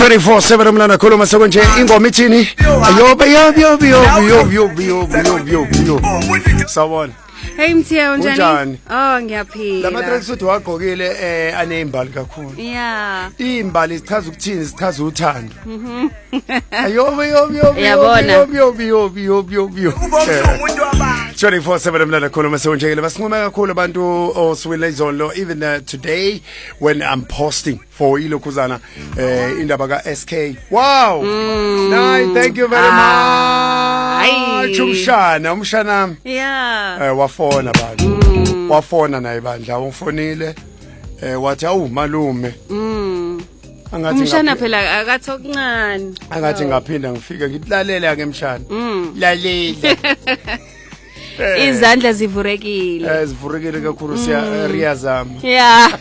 24/7 mlana khuluma sekonje ingoma ithini ayobe yo sawona. Hey Mthia unjani? Oh ngiyaphila. Lama tracks uthi wagqokile aneimbali kakhulu. Yeah. Imbali sichaza ukuthini sichaza uthando. Ayobe yo. 24/7 mlana khuluma sekonje basinquma kakhulu abantu oswile izolo even today when I'm posting for ilokhuzana indaba ka SK. Wow. Nice, thank you very much. Umshana. Yeah. Wafona bantu. Wafona naye bandla ufonile. Wathi awu malume. Angathi umshana phela akathi okuncane. Angathi ngaphinda ngifike ngitlalela ke mshana. Lalela. Izandla zivurekile. Zivurekile kakhulu siya riyazama. Yeah.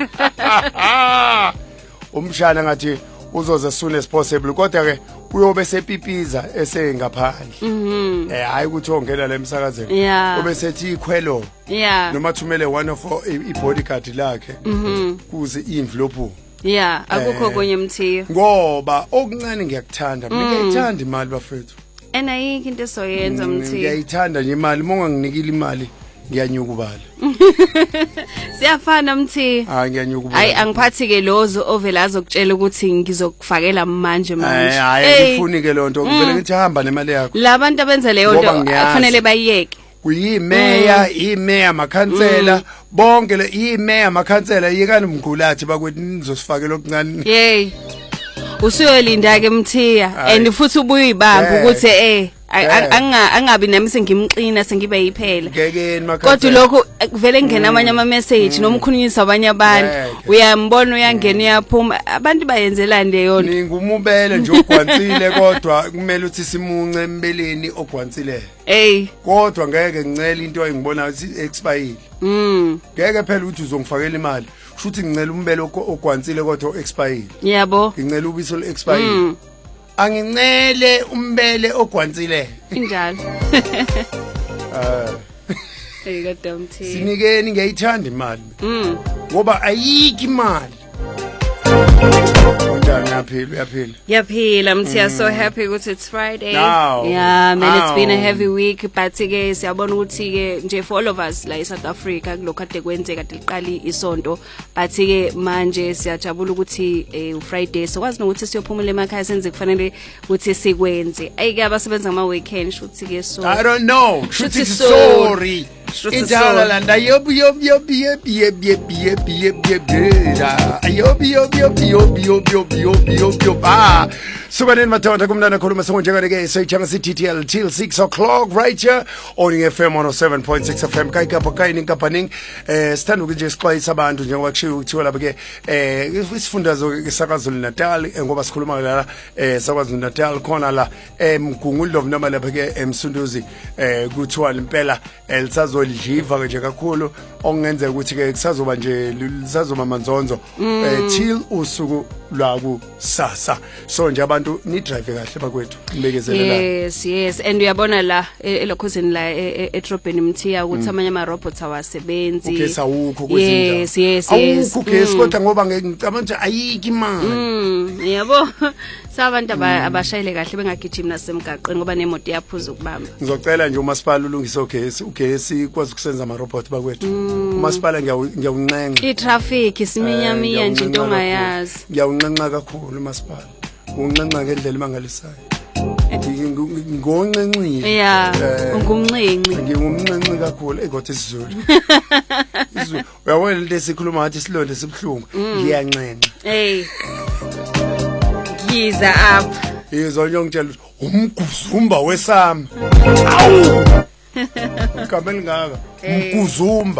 Umshana ngathi uzoza as soon as possible kodwa ke uyobe sepipiza esengaphandle. Hayi ukuthi ongena la emsakazweni. Ube sethi ikhwelo. Yeah. Noma thumele one of i-bodyguard lakhe. Kuze i-envelope. Yeah, akukho konye Mthiya. Ngoba okuncane ngiyakuthanda. Mina ngiyithanda imali bafethu. Ayikho into soyenza Mthiya. Ngiyayithanda nje imali, monganginikile imali ngiyanyukubala. Siyafana Mthiya. Hayi ngiyanyukubala. Hayi angiphathi ke lozo ovela azokutshela ukuthi ngizokufakela manje. Hayi ngifuni ke lonto kuvele ngithi hamba nemali yakho. Labantu abenza leyo nto kufanele bayiyeke. Kuyimeya, imeya makhansela, bonke le imeya makhansela yekani umgulathi bakwethi nizosifakela okuncane. Hey. Usuyolinda ke Mthiya and futhi ubuye ibamba ukuthi angabi nami sengimqina sengibe yiphela. Kodwa lokho kuvele ngena amanye ama message noma ukhulunyisa abanye abantu uyambona uyangena uyaphuma abantu bayenzelani leyo nto. Ningumubele nje ogwantsile kodwa kumele uthi simunce embeleni ogwantsile. Kodwa ngeke ngicela into engibona ukuthi expired. Ngeke phela uthi uzongifakela imali. Shuthi ngicela umbele ogwantsile kodwa expired. Yabo. Ngicela ubisi lo expired. Angincele umbele ogwantsile. Injalo. Kodwa Mthiya. Sinikeni ngiyayithanda imali. Ngoba ayikho imali. Yaphila Mthiya, so happy ukuthi it's Friday. Now. Yeah, man, it's been a heavy week but ke siyabona ukuthi ke nje for all of us la eSouth Africa kulokho kade kwenzeka liqali isonto but ke manje siyajabula ukuthi uFriday sokwazi nokuthi siyophumula emakhaya senze kufanele ukuthi sikwenze. Ayike abasebenza ngama weekend shuthi ke so I don't know. Shuthi sorry. Intala landa yobi Subaneni mathonda kumnana khuluma sonjengane ke sayithanga siTTL till 6 o'clock right here on FM 107.6 FM kayikapha kayini kapaning sithanda ukuthi sixwayisa abantu njengoba kushiwo ukuthiwa lapha ke isifundazo ke saKwaZulu Natal ngoba sikhuluma la saKwaZulu Natal khona la eMgungundlovu noma lapha ke eMsunduzi kuthiwa impela elisazolidliva nje kakhulu okungenzeka ukuthi ke kusazoba nje lisazoba manzonzo till usuku lwaku sasa so nje abantu ni drive kahle bakwethu nibekezelela. Yes and uyabona la elokhosini la etrobheni Mthiya ukuthi amanye ama robots awasebenzi. Okay sawukho kwezinto. Yes. Awukho case kodwa ngoba ngicabanga ukuthi ayikho imali. Yabo. Sabantu abashayile kahle bengagijima nasemgaqweni ngoba nemoto iyaphuza ukubamba. Ngizocela nje umasipala ulungise ugesi kwazi ukusenza ama robot bakwethu. Umasipala ngiyawuncenga. I-traffic isiminyaminya nje into ongayazi. Ngiyawuncenga kakhulu umasipala. Uncenga ngendlela emangalisayo. Ngoncencile. Yeah. Ungumncenci. Ngingumncenci kakhulu kodwa isizulu. Isizulu. Uyabona lento esikhuluma ngathi isilonde sibhlungu. Ngiyancenga. Giza up. Izonke ngitshela umguzumba wesami. Awu. Kamel ngaka. Umguzumba.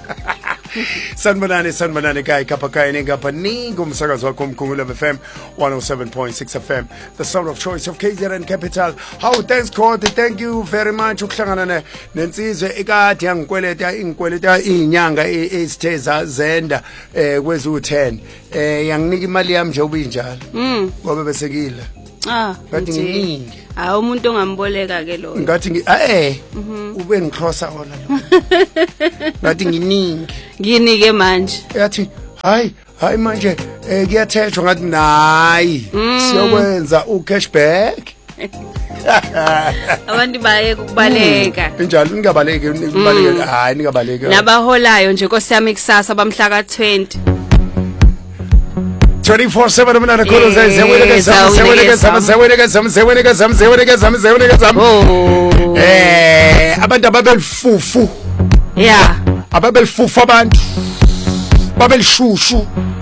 Sanbanane kai kapakaya ngapha ningo umsakazo wakho uMkhumbulo FM 107.6 FM the sound of choice of KZN capital. How thanks God, thank you very much ukuhlangana nensizwe ekade yangikweleta ingikweleta inyanga ezitheza zenda kwezu 10 yanginika imali yami nje ubinjalo ngoba besekile ngathi nginingi umuntu ongamboleka ke lo ngathi ube ngicrossa ona lo ngathi nginingi nginike manje yathi hayi manje kuyathethwa ngathi nayi siyokwenza ucashback abantu baye kubaleka njalo ningabaleki kubaleka hayi ningabaleki nabaholayo nje nkosiyami kusasa bamhla ka20 24/7 umnana kholo zeweleke abantu ababelifufu yeah ababelifufu abantu babelishushu